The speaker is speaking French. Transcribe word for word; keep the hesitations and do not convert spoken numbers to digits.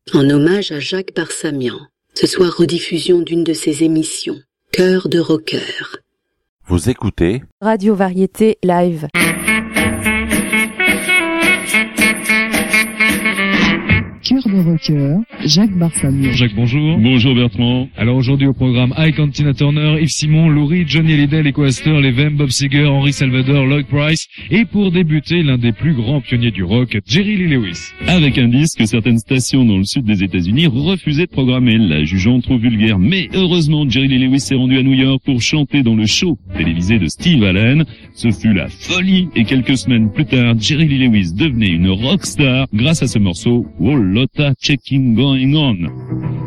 En hommage à Jacques Barsamian. Ce soir, rediffusion d'une de ses émissions, Cœur de rocker. Vous écoutez Radio Variété Live. Cœur de rocker, Jacques Barsamian. Jacques, bonjour. Bonjour Bertrand. Alors aujourd'hui au programme Ike and Tina Turner, Yves Simon, Lou Reed, Johnny Hallyday, les Coasters, les Vem, Bob Seger, Henry Salvador, Lloyd Price et pour débuter l'un des plus grands pionniers du rock, Jerry Lee Lewis. Avec un disque que certaines stations dans le sud des États-Unis refusaient de programmer, la jugeant trop vulgaire. Mais heureusement, Jerry Lee Lewis s'est rendu à New York pour chanter dans le show télévisé de Steve Allen. Ce fut la folie et quelques semaines plus tard, Jerry Lee Lewis devenait une rockstar grâce à ce morceau Whole Lotta Checking Going On.